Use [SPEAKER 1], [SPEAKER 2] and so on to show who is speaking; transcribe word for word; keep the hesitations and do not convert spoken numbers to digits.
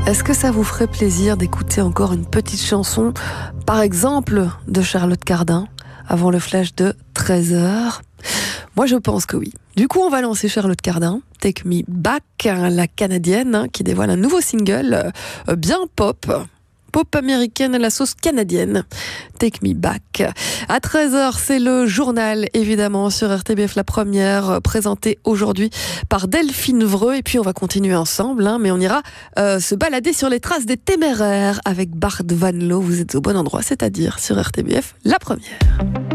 [SPEAKER 1] Est-ce que ça vous ferait plaisir d'écouter encore une petite chanson, par exemple de Charlotte Cardin, avant le flash de treize heures? Moi, je pense que oui. Du coup, on va lancer Charlotte Cardin, Take Me Back, la Canadienne, qui dévoile un nouveau single euh, bien pop. Pop américaine à la sauce canadienne. Take Me Back. À treize heures, c'est le journal, évidemment, sur R T B F, la première, présentée aujourd'hui par Delphine Vreux. Et puis, on va continuer ensemble, hein, mais on ira euh, se balader sur les traces des Téméraires avec Bart Van Loo. Vous êtes au bon endroit, c'est-à-dire sur R T B F, la première.